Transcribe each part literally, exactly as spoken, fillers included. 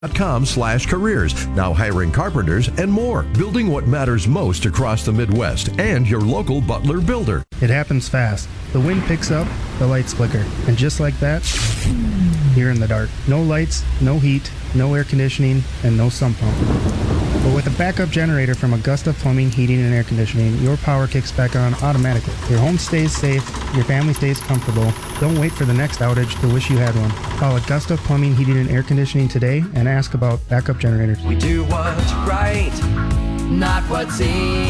dot com slash careers. Now hiring carpenters and more. Building what matters most across the Midwest and your local Butler builder. It happens fast. The wind picks up, the lights flicker. And just like that, you're in the dark. No lights, no heat, no air conditioning, and no sump pump. But with a backup generator from Augusta Plumbing, Heating, and Air Conditioning, your power kicks back on automatically. Your home stays safe, your family stays comfortable. Don't wait for the next outage to wish you had one. Call Augusta Plumbing, Heating, and Air Conditioning today and ask about backup generators. We do what's right, not what's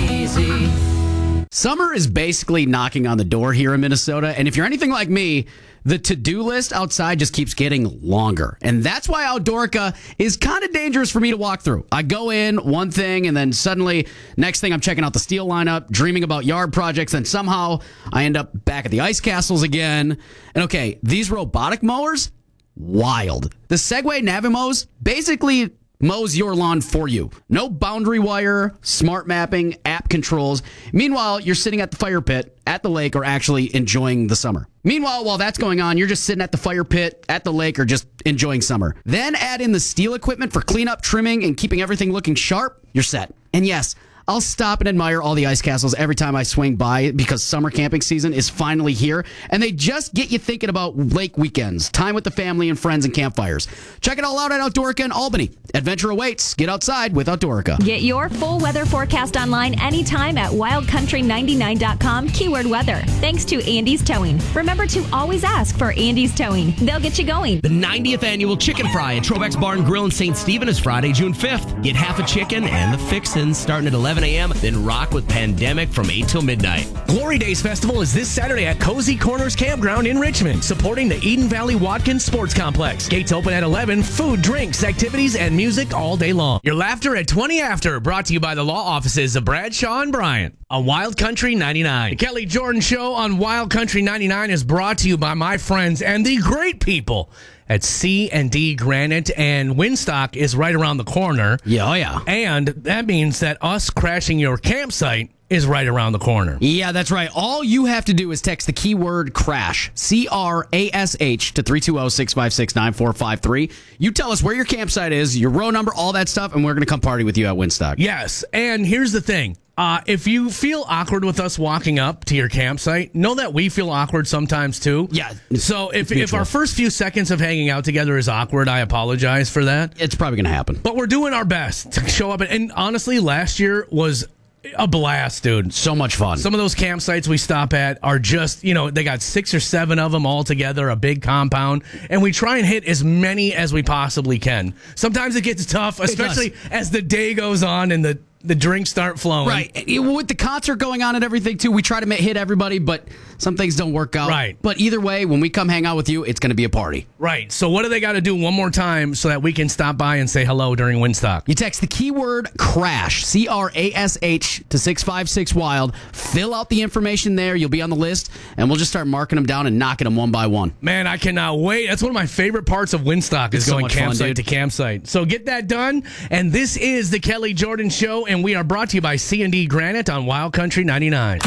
easy. Summer is basically knocking on the door here in Minnesota, and if you're anything like me, the to-do list outside just keeps getting longer. And that's why Outdoorica is kind of dangerous for me to walk through. I go in, one thing, and then suddenly, next thing I'm checking out the steel lineup, dreaming about yard projects, and somehow I end up back at the ice castles again. And okay, these robotic mowers, wild. The Segway Navimows basically mows your lawn for you. No boundary wire, smart mapping, app controls. Meanwhile, you're sitting at the fire pit, at the lake, or actually enjoying the summer. Meanwhile, while that's going on, you're just sitting at the fire pit, at the lake, or just enjoying summer. Then add in the steel equipment for cleanup, trimming, and keeping everything looking sharp, you're set. And yes, I'll stop and admire all the ice castles every time I swing by because summer camping season is finally here, and they just get you thinking about lake weekends, time with the family and friends, and campfires. Check it all out at Outdoorica in Albany. Adventure awaits. Get outside with Outdoorica. Get your full weather forecast online anytime at wild country ninety-nine dot com, keyword weather. Thanks to Andy's Towing. Remember to always ask for Andy's Towing. They'll get you going. The ninetieth annual Chicken Fry at Trobeck's Bar and Grill in Saint Stephen is Friday, June fifth. Get half a chicken and the fixins starting at eleven a.m., then rock with Pandemic from eight till midnight. Glory Days Festival is this Saturday at Cozy Corners Campground in Richmond, supporting the Eden Valley Watkins Sports Complex. Gates open at eleven. Food, drinks, activities, and music all day long. Your laughter at twenty after, brought to you by the law offices of Bradshaw and Bryant on Wild Country ninety-nine. The Kelly Jordan Show on Wild Country ninety-nine is brought to you by my friends and the great people at C and D Granite, and Winstock is right around the corner. Yeah, oh yeah. And that means that us crashing your campsite is right around the corner. Yeah, that's right. All you have to do is text the keyword CRASH, C R A S H, to three two zero, six five six, nine four five three. You tell us where your campsite is, your row number, all that stuff, and we're going to come party with you at Winstock. Yes, and here's the thing. Uh, if you feel awkward with us walking up to your campsite, know that we feel awkward sometimes too. Yeah. So if, if our first few seconds of hanging out together is awkward, I apologize for that. It's probably going to happen. But we're doing our best to show up. And, and honestly, last year was a blast, dude. So much fun. Some of those campsites we stop at are just, you know, they got six or seven of them all together, a big compound, and we try and hit as many as we possibly can. Sometimes it gets tough, especially as the day goes on and the the drinks start flowing. Right. With the concert going on and everything, too, we try to hit everybody, but some things don't work out. Right. But either way, when we come hang out with you, it's going to be a party. Right. So what do they got to do one more time so that we can stop by and say hello during Winstock? You text the keyword CRASH, C R A S H, to six five six WILD. Fill out the information there. You'll be on the list, and we'll just start marking them down and knocking them one by one. Man, I cannot wait. That's one of my favorite parts of Winstock is It's so going much fun, campsite dude. to campsite. So get that done. And this is the Kelly Jordan Show, and we are brought to you by C and D Granite on Wild Country ninety-nine.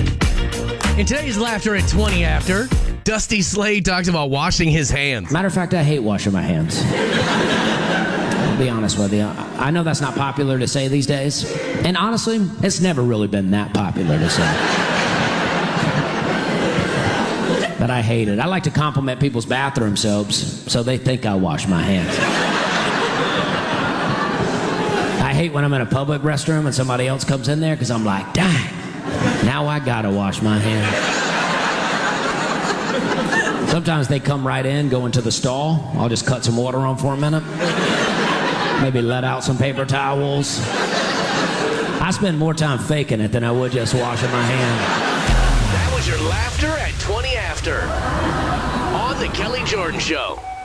In today's Laughter at twenty after, Dusty Slade talks about washing his hands. Matter of fact, I hate washing my hands. I'll be honest with you. I know that's not popular to say these days. And honestly, it's never really been that popular to say. But I hate it. I like to compliment people's bathroom soaps so they think I wash my hands. I hate when I'm in a public restroom and somebody else comes in there because I'm like, dang, now I gotta wash my hands. Sometimes they come right in, go into the stall. I'll just cut some water on for a minute. Maybe let out some paper towels. I spend more time faking it than I would just washing my hands. That was your Laughter at twenty after on the Kelly Jordan Show.